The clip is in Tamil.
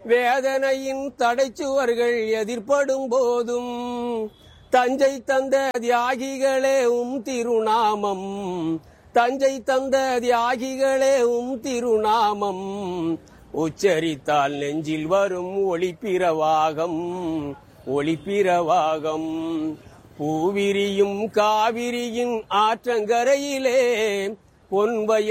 வேதனையின் தடைச்சுவர்கள் எதிர்ப்படும் போதும் தஞ்சை தந்த தியாகிகளே திருநாமம், தஞ்சை தந்த தியாகிகளே திருநாமம் உச்சரித்தால் நெஞ்சில் வரும் ஒளிப்பிரவாகம், ஒளிப்பிரவாகம். பூவிரியும் காவிரியின் ஆற்றங்கரையிலே பொன்வய